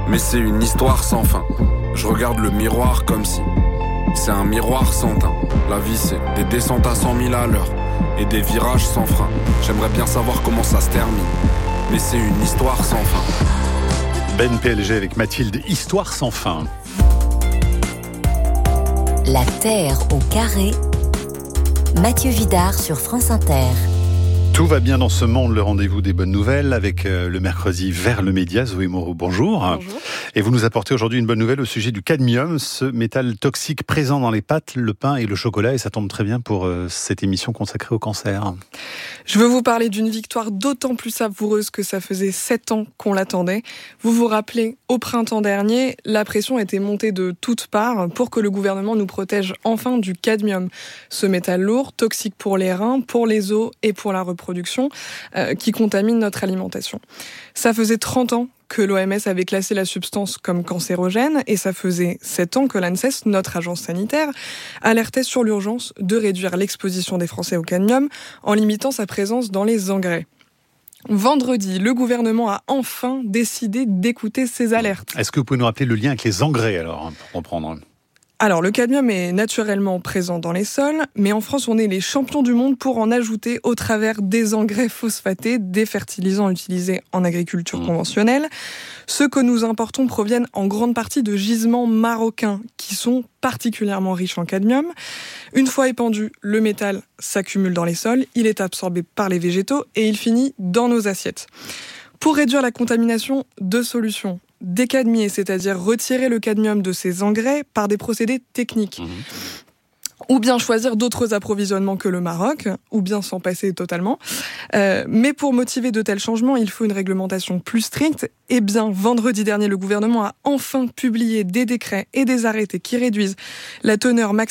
Mais c'est une histoire sans fin. Je regarde le miroir comme si c'est un miroir sans teint. La vie c'est des descentes à 100 000 à l'heure et des virages sans frein. J'aimerais bien savoir comment ça se termine, mais c'est une histoire sans fin. Ben PLG avec Mathilde, histoire sans fin. La Terre au carré. Mathieu Vidard sur France Inter. Tout va bien dans ce monde, le rendez-vous des bonnes nouvelles avec le mercredi vers le média. Zoé Moreau, bonjour. Bonjour. Et vous nous apportez aujourd'hui une bonne nouvelle au sujet du cadmium, ce métal toxique présent dans les pâtes, le pain et le chocolat. Et ça tombe très bien pour cette émission consacrée au cancer. Je veux vous parler d'une victoire d'autant plus savoureuse que ça faisait 7 ans qu'on l'attendait. Vous vous rappelez, au printemps dernier, la pression était montée de toutes parts pour que le gouvernement nous protège enfin du cadmium. Ce métal lourd, toxique pour les reins, pour les os et pour la reproduction, qui contamine notre alimentation. Ça faisait 30 ans que l'OMS avait classé la substance comme cancérogène et ça faisait 7 ans que l'ANSES, notre agence sanitaire, alertait sur l'urgence de réduire l'exposition des Français au cadmium en limitant sa présence dans les engrais. Vendredi, le gouvernement a enfin décidé d'écouter ces alertes. Est-ce que vous pouvez nous rappeler le lien avec les engrais alors, pour reprendre ? Alors, le cadmium est naturellement présent dans les sols, mais en France, on est les champions du monde pour en ajouter au travers des engrais phosphatés, des fertilisants utilisés en agriculture conventionnelle. Ceux que nous importons proviennent en grande partie de gisements marocains qui sont particulièrement riches en cadmium. Une fois épandu, le métal s'accumule dans les sols, il est absorbé par les végétaux et il finit dans nos assiettes. Pour réduire la contamination, 2 solutions. Décadmier, c'est-à-dire retirer le cadmium de ces engrais par des procédés techniques. Ou bien choisir d'autres approvisionnements que le Maroc, ou bien s'en passer totalement. Mais pour motiver de tels changements, il faut une réglementation plus stricte. Eh bien, vendredi dernier, le gouvernement a enfin publié des décrets et des arrêtés qui réduisent la teneur maximale